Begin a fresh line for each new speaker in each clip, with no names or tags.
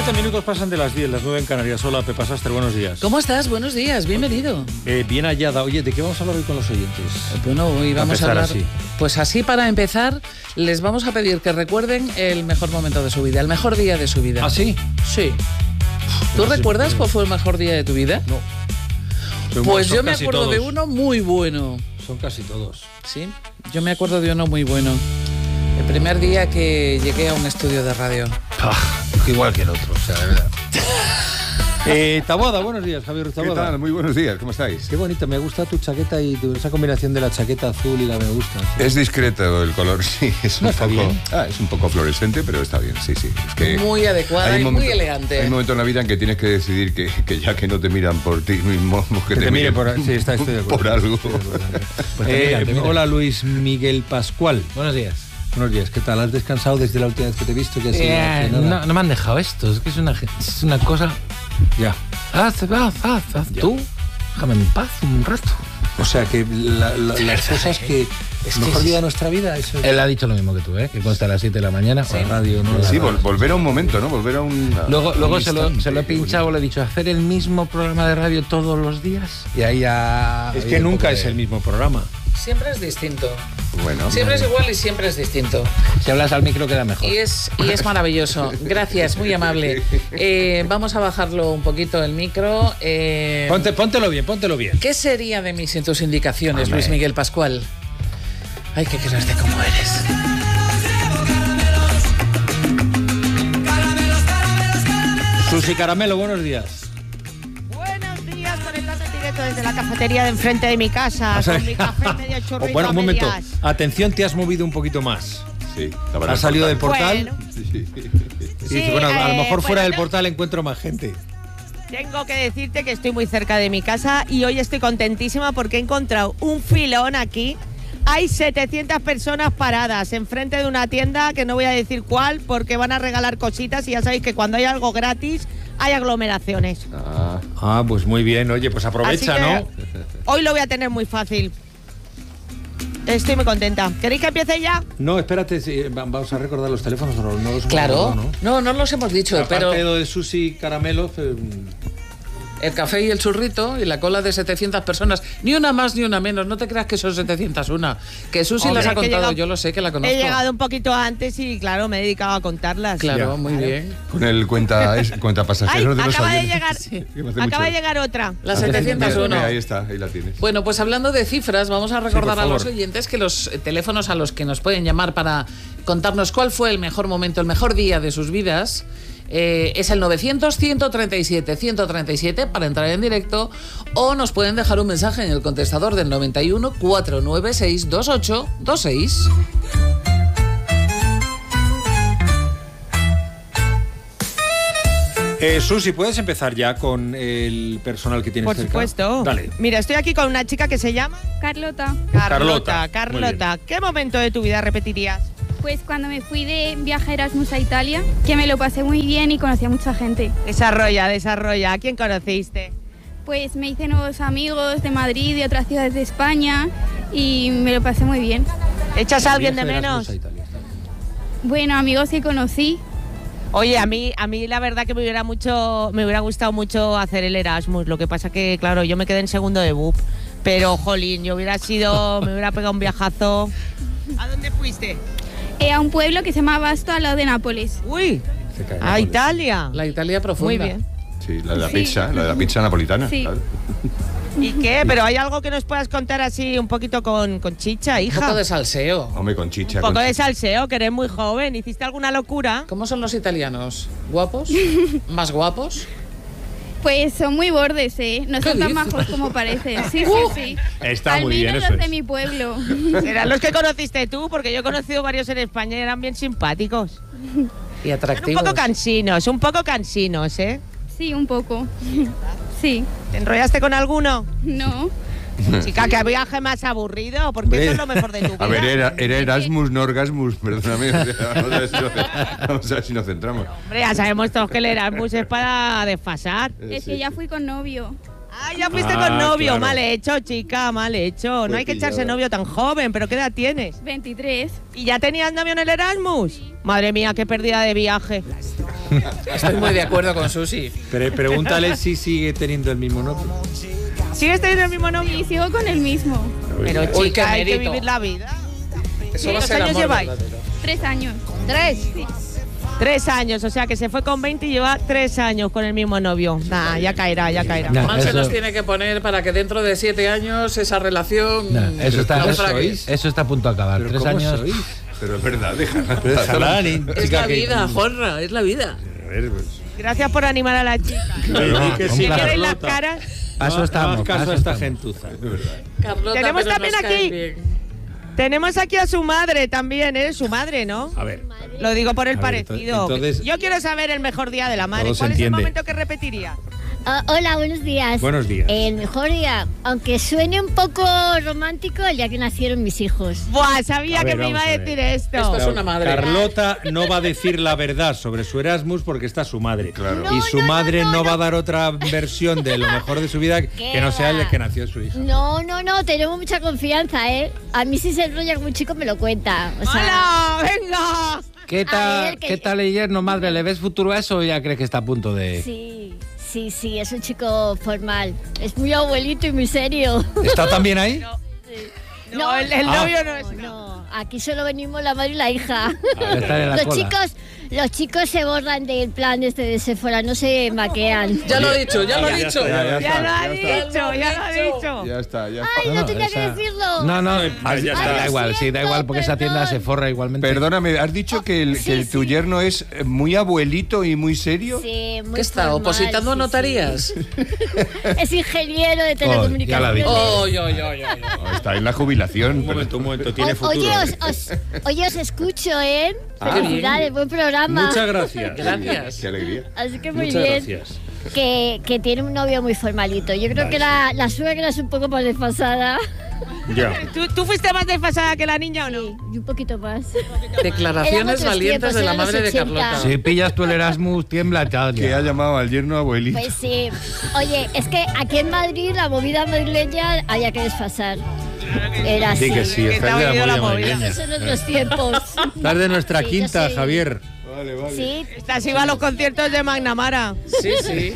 7 minutos pasan de las 10, las 9 en Canarias. Hola, Pepa Sastre, buenos días.
¿Cómo estás? Buenos días, bienvenido.
Bien hallada. Oye, ¿de qué vamos a hablar hoy con los oyentes?
Bueno, hoy vamos a hablar...
así.
Pues así, para empezar, les vamos a pedir que recuerden el mejor momento de su vida, el mejor día de su vida.
¿Ah, sí?
Sí. ¿Tú recuerdas cuál fue el mejor día de tu vida?
No.
Pues yo me acuerdo de uno muy bueno.
Son casi todos.
Sí, yo me acuerdo de uno muy bueno. El primer día que llegué a un estudio de radio.
Igual que el otro, o sea, de verdad.
Taboada, buenos días, Javier Taboada.
¿Qué tal? Muy buenos días, ¿cómo estáis?
Qué bonito, me gusta tu chaqueta y esa combinación de la chaqueta azul y la me gusta. ¿Sí?
Es discreto el color, sí, es
No,
un
está
poco,
bien.
es un poco fluorescente, pero está bien, sí. Es que
Muy adecuada y muy elegante.
Hay un momento en la vida en que tienes que decidir que ya que no te miran por ti mismo, que te miren
por sí, estoy de acuerdo.
por algo.
Pues te miran. Hola, Luis Miguel Pascual.
Buenos días.
Buenos días, ¿qué tal? ¿Has descansado desde la última vez que te he visto? Que ha sido
No me han dejado esto, es que es una cosa...
Ya.
Haz tú, déjame en paz un rato.
O sea, que las cosas que...
Es
el
que
mejor
sí.
día de nuestra vida, eso es...
Él ha dicho lo mismo que tú, que consta a las 7 de la mañana.
La radio, ¿no?
Sí, volver a un momento, ¿no? Volver a un...
Luego se lo he
instante,
pinchado, le he dicho, hacer el mismo programa de radio todos los días. Y ahí ya...
Es que nunca es el mismo programa.
Siempre es distinto.
Bueno.
Siempre es igual y siempre es distinto.
Si hablas al micro queda mejor.
Y es maravilloso. Gracias, muy amable. Vamos a bajarlo un poquito el micro.
Póntelo bien.
¿Qué sería de mí sin tus indicaciones,
Hombre.
Luis Miguel Pascual? Hay que quererte como eres.
Susi Caramelo, buenos días.
Buenos días, conectando en directo desde la cafetería de enfrente de mi casa,
O sea,
con mi café medio churrito
bueno,
a
un momento.
medias.
Atención, te has movido un poquito más.
Sí,
Has salido del portal
Bueno,
Sí.
y dices, bueno, a lo mejor fuera del
bueno,
portal encuentro más gente.
tengo que decirte que estoy muy cerca de mi casa y hoy estoy contentísima porque he encontrado un filón aquí. Hay 700 personas paradas enfrente de una tienda que no voy a decir cuál porque van a regalar cositas y ya sabéis que cuando hay algo gratis hay aglomeraciones.
Pues muy bien. Oye, pues aprovecha,
Así que
¿no?
hoy lo voy a tener muy fácil. Estoy muy contenta. ¿Queréis que empiece ya?
No, espérate, vamos a recordar los teléfonos. No los hemos
Claro.
recordado,
No los hemos dicho,
Aparte
pero
de lo de Susi Caramelo,
el café y el churrito y la cola de 700 personas. Ni una más ni una menos. No te creas que son 701. Que Susi
Hombre,
las ha
que he
contado,
llegado-
yo lo sé, que la conozco.
He llegado un poquito antes y claro, me he dedicado a contarlas.
Claro,
Ya.
muy bien.
Con el cuenta
Ay,
pasajeros de los
acaba de
aviones.
llegar,
Que me hace
acaba de
mucho-
llegar otra.
La
Mira,
701.
ahí está, ahí la tienes.
Bueno, pues hablando de cifras, vamos a recordar
por
a los
favor.
oyentes que los teléfonos a los que nos pueden llamar para contarnos cuál fue el mejor momento, el mejor día de sus vidas, es el 900-137-137 para entrar en directo, o nos pueden dejar un mensaje en el contestador del 91 496 2826.
Susi, ¿puedes empezar ya con el personal que tienes
Por
cerca?
supuesto.
Dale.
Mira, estoy aquí con una chica que se llama
Carlota,
Carlota.
Carlota. ¿Qué momento de tu vida repetirías?
pues cuando me fui de viaje Erasmus a Italia, que me lo pasé muy bien y conocí a mucha gente.
Desarrolla. ¿A quién conociste?
Pues me hice nuevos amigos de Madrid, de otras ciudades de España y me lo pasé muy bien.
¿Echas a alguien de
Viaje
menos?
Erasmus a Italia, está bien.
Bueno, amigos que conocí.
Oye, a mí la verdad que me hubiera gustado mucho hacer el Erasmus. Lo que pasa que, claro, yo me quedé en segundo de BUP. Pero, jolín, me hubiera pegado un viajazo. ¿A dónde fuiste?
A un pueblo que se llama Basto, al lado de Nápoles.
Uy,
Se cae
a
Nápoles.
Italia.
La Italia profunda.
Muy bien.
Sí, la de la
Sí.
pizza, la de la pizza napolitana.
Sí.
claro.
¿Y qué? ¿Pero hay algo que nos puedas contar así un poquito con chicha,
Un
hija?
poco de salseo.
Hombre, con chicha.
Un poco
con-
de salseo, que eres muy joven. ¿Hiciste alguna locura?
¿Cómo son los italianos? ¿Guapos? ¿Más guapos?
Pues son muy bordes, ¿eh? No
¿Qué
son tan
dices?
majos como parecen. Sí, sí.
Está
Al
muy bien,
menos
eso
los de
es.
mi pueblo.
Eran los que conociste tú, porque yo he conocido varios en España y eran bien simpáticos.
Y
Son
atractivos.
un poco cansinos, ¿eh?
Sí, un poco. Sí.
¿Te enrollaste con alguno?
No.
Chica, qué viaje más aburrido, porque eso es lo mejor de tu vida.
A ver, era Erasmus, no Orgasmus, perdóname. Vamos a ver si nos centramos.
Hombre, ya sabemos todos que el Erasmus es para desfasar.
Es que ya fui con novio.
Ah, ya fuiste
Ah,
con novio.
claro.
Mal hecho, chica, mal hecho. No hay que echarse novio tan joven, pero ¿qué edad tienes?
23.
¿Y ya tenías novio en el Erasmus? Madre mía, qué pérdida de viaje.
Estoy muy de acuerdo con Susi.
Pregúntale si sigue teniendo el mismo novio.
¿Sigues teniendo el mismo novio?
Y sigo con el mismo.
Pero
Uy,
chica,
qué
hay que
mérito.
vivir la vida.
Eso va a
¿Cuántos
ser
años
amor
lleváis?
verdadero.
3 años.
¿3?
Sí.
3 años, o sea que se fue con 20 y lleva 3 años con el mismo novio. Nah, ya caerá, ya caerá.
Nah.
Mal se
Eso-
nos tiene que poner para que dentro de 7 años esa relación.
Eso está
naufrague.
eso está a punto de acabar.
Pero
3
¿cómo
años.
sois? Pero es verdad, déjala.
Es la vida, Jorra, es la vida.
A ver, pues,
Gracias por animar a la chica.
que
Si
sí,
queréis las
Carlota.
caras,
Paso estamos.
Haz caso
paso
a esta
estamos.
gentuza.
Carlota,
Tenemos
pero
también
nos caes
aquí-
bien.
tenemos aquí a su madre también. Eres su madre, ¿no?
A ver.
Lo digo por el
A ver,
parecido.
entonces-
Yo quiero saber el mejor día de la madre.
Todo se
¿Cuál es el
entiende.
momento que repetiría?
Hola, buenos días.
Buenos días.
El mejor día, aunque suene un poco romántico, el día que nacieron mis hijos.
Buah, sabía
A
que
ver,
me iba a
vamos a
decir
ver.
esto.
Esto es una madre.
Carlota no va a decir la verdad sobre su Erasmus porque está su madre.
Claro.
Y
No,
su
no,
madre
no,
no
no.
va a dar otra versión de lo mejor de su vida que no sea el que nació su hija.
No, tenemos mucha confianza, ¿eh? A mí si se enrolla con un chico me lo cuenta. O sea,
¡Hola! ¡Venga!
¿Qué
A
tal,
ver, que-
¿qué tal el yerno, madre? ¿Le ves futuro a eso o ya crees que está a punto de...?
sí, es un chico formal. Es muy abuelito y muy serio.
¿Está también ahí?
No, el novio no es.
No, aquí solo venimos la madre y la hija.
Está en la
Los
cola.
los chicos se borran del plan este de Sephora, no se maquean.
Ya lo he dicho, ya lo he dicho.
Ya lo ha
ya
dicho,
está.
ya lo ha dicho.
Ya está, ya
Ay,
está.
no tenía que
esa-
decirlo.
No,
ya está.
da igual, sí, da igual porque esa tienda se forra igualmente.
Perdóname, ¿has dicho que,
Sí,
tu
sí.
yerno es muy abuelito y muy serio?
Sí, muy
¿Qué está?
formal,
¿Opositando a
sí,
notarías?
sí. Es ingeniero de
ya la
telecomunicaciones.
digo.
Oh, yo.
No, está en la jubilación.
Un momento, tiene futuro.
Oye, os escucho, ¿eh?
Ah,
Felicidades, buen programa.
Muchas gracias.
Gracias.
Qué alegría.
Así que muy
Muchas
bien.
gracias.
Que tiene un novio muy formalito. Yo creo que la suegra es un poco más desfasada.
Ya.
¿Tú fuiste más desfasada que la niña o no?
Sí, y un poquito más.
Declaraciones
Eran otros
valientes
tiempos,
de la
eran los
madre de
80.
Carlota.
Si pillas tú el Erasmus, tiembla
Que ha
Italia.
llamado al yerno abuelito.
Pues sí. Oye, es que aquí en Madrid la movida madrileña había que desfasar. Era así.
Sí que sí,
Que te ha
estás de
oído
la
la
movida
movida.
madrileña.
Esos son otros tiempos.
Estás de nuestra
Sí, yo
quinta,
soy-
Javier.
Sí,
Estás iba a los conciertos de McNamara.
Sí, sí.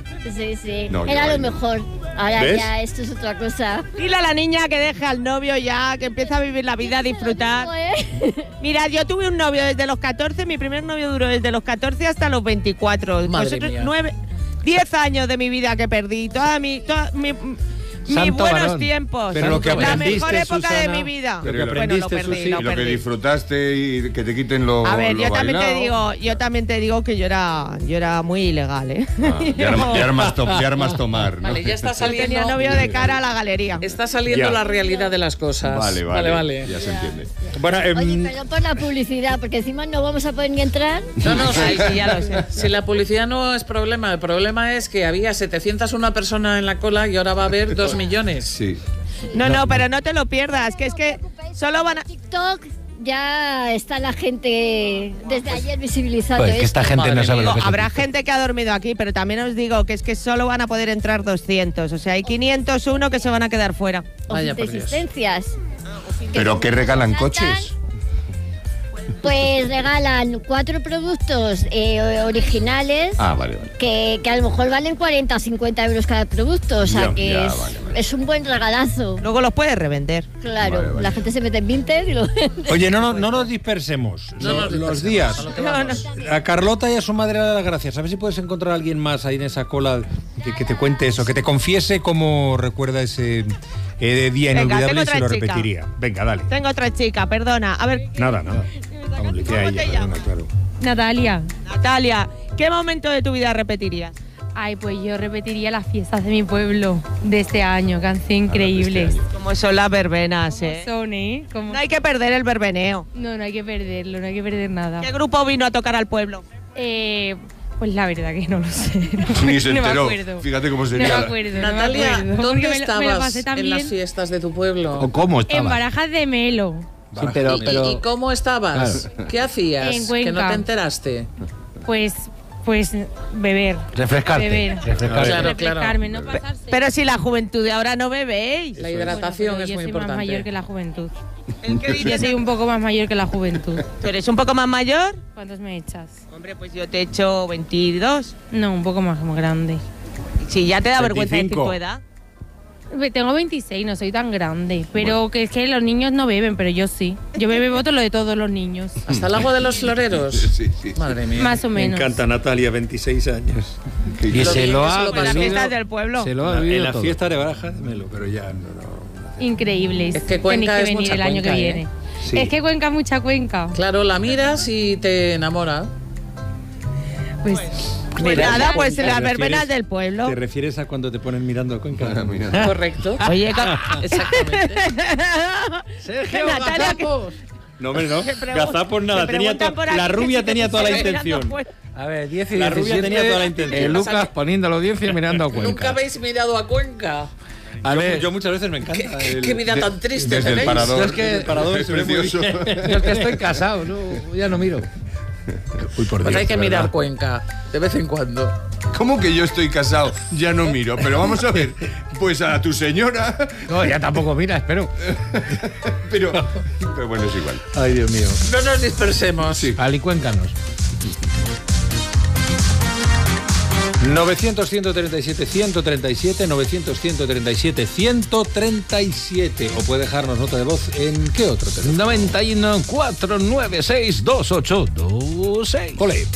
sí.
No,
Era
yo
lo
no.
mejor. Ahora
¿Ves?
ya esto es otra cosa.
Dile a la niña que deje al novio ya, que empiece a vivir la vida, a disfrutar. Mira, yo tuve un novio desde los 14, mi primer novio duró desde los 14 hasta los 24.
Madre mía.
10 años de mi vida que perdí, mis
Santo
buenos
varón.
tiempos.
Pero lo que
la
aprendiste,
mejor época de
Susana,
mi vida.
lo que
Bueno,
aprendiste,
lo perdí,
Susi,
lo
Y lo que
perdí.
disfrutaste y que te quiten lo
A ver,
lo
yo también
bailado.
te digo que yo era muy ilegal, ¿eh?
Ah, ya armas tomar, ¿no?
Vale, ya está
Yo
saliendo.
tenía novio de cara a la galería.
Está saliendo
Ya.
la realidad de las cosas.
Vale. Ya se entiende.
Bueno,
Oye, perdón por la publicidad, porque encima no vamos a poder ni entrar.
No,
Ay, sí, ya lo sé.
Si la publicidad no es problema, el problema es que había 701 personas en la cola y ahora va a haber 2 millones.
Sí.
No, pero no te lo pierdas, que es que solo van a...
TikTok ya está la gente desde ayer visibilizando
Pues que esta
esto.
gente no
Madre
sabe
mía.
lo que es.
Habrá gente que ha dormido aquí, pero también os digo que es que solo van a poder entrar 200. O sea, hay 501 que se van a quedar fuera.
Vaya por Dios.
Existencias.
¿Pero qué regalan
Contratan,
coches?
Pues regalan 4 productos originales
Ah, vale.
que a lo mejor valen 40 o 50 euros cada producto. O sea
Ya,
que
ya,
es,
vale.
es un buen regalazo.
Luego los puedes revender.
Claro,
Vale.
la gente se mete en Vinted y lo vende.
oye, no nos dispersemos.
No nos
Los
dispersemos,
días.
a lo que vamos.
A Carlota y a su madre le da las gracias. A ver si puedes encontrar a alguien más ahí en esa cola que te cuente eso, que te confiese cómo recuerda ese día
Venga,
inolvidable
tengo
y se
otra
lo
chica.
repetiría. Venga, dale.
Tengo otra chica, perdona. A ver,
Nada. Vamos, le decía a
¿Cómo
ella,
te
perdona,
llamas?
claro.
Natalia.
Natalia, ¿qué momento de tu vida repetirías?
Ay, pues yo repetiría las fiestas de mi pueblo de este año, que han sido increíbles.
Como son las verbenas, ¿eh?
Son, ¿eh? Como-
No hay que perder el verbeneo.
No hay que perderlo, no hay que perder nada.
¿Qué grupo vino a tocar al pueblo?
Pues la verdad que no lo sé.
Ni se
no me
enteró.
acuerdo.
Fíjate cómo
No me
sería.
acuerdo. no me
Natalia,
acuerdo,
¿dónde
porque me lo
estabas
pasé tan
en las
bien.
fiestas de tu pueblo?
¿O cómo
En
estaba?
Barajas de Melo.
Sí, pero,
¿Y cómo estabas? ¿Qué hacías?
En
Que no
Cuenca.
te enteraste.
Pues beber.
refrescarte.
Beber.
refrescarte.
Claro,
Refrescarme, no pasarse.
Pero si la juventud de ahora no bebéis.
La hidratación
Bueno, pero
es
yo
muy
soy
importante.
más mayor que la juventud. Yo soy un poco más mayor que la juventud.
¿Tú eres un poco más mayor?
¿Cuántos me echas?
Hombre, pues yo te echo 22.
No, un poco más grande.
Si ya te da vergüenza decir
25.
tu edad.
Tengo 26, no soy tan grande. Pero que es que los niños no beben, pero yo sí. Yo bebo todo lo de todos los niños.
¿Hasta el agua de los floreros?
Sí, sí.
Madre mía.
Más o
Me
menos.
encanta Natalia, 26 años.
Y se lo ha
En las
Las
vivido-
fiestas del pueblo.
Se lo ha
En
vivido
la
todo.
fiesta de Baraja de Melo, pero ya no.
Increíbles.
Es que Cuenca
Tenéis
es
que venir
mucha
el año
Cuenca,
que viene.
Sí.
Es que Cuenca, mucha Cuenca.
Claro, la miras y te enamora.
Pues
Pues nada, pues las
refieres-
verbenas del pueblo.
¿Te refieres a cuando te ponen mirando a Cuenca?
Ah, mira.
Correcto.
Oye,
Exactamente.
Sergio
Natalia, que-
Gazapos.
No, hombre, no.
que pregun-
Gazapos nada.
que
Tenía
preguntan por aquí
la
que
rubia
si te
tenía toda la
estás mirando
intención.
fuera.
A ver, 10 y
La rubia
17,
tenía toda la intención.
Lucas poniendo la audiencia y mirando a
Nunca
Cuenca.
habéis mirado a Cuenca.
A ver,
Yo muchas veces me encanta.
Qué vida tan triste
Desde el
tenéis.
parador.
Yo es que-
el parador
es
se ve muy
precioso.
yo es que estoy casado, no, ya no miro. Uy, por
Pues
Dios,
hay que
de
mirar
verdad.
Cuenca de vez en cuando.
¿Cómo que yo estoy casado? Ya no miro. Pero vamos a ver. Pues a tu señora.
No, ya tampoco mira, espero.
Pero bueno, es igual.
Ay, Dios mío.
No nos dispersemos.
Sí.
Alicuéncanos.
900-137-137, 900-137-137. O puede dejarnos nota de voz en ¿qué otro teléfono?
91 496 2826.
Ole.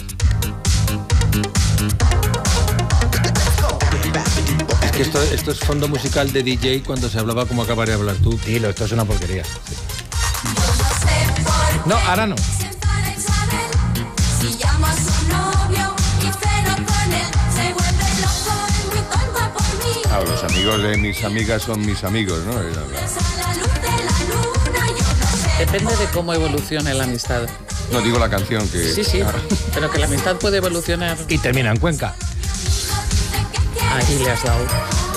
Es que esto es fondo musical de DJ cuando se hablaba como acabaré de hablar tú.
Dilo, esto es una porquería. No, ahora no.
Si llamo a su novio y ceno con él, se vuelve loco, es muy tonta por mí.
Ah, los amigos de mis amigas son mis amigos, ¿no? Era la-
A la luz de la luna, yo no sé.
Depende de cómo evolucione la amistad.
No digo la canción que.
Sí, sí. Pero que la amistad puede evolucionar.
Y termina en Cuenca.
Ahí le has dado.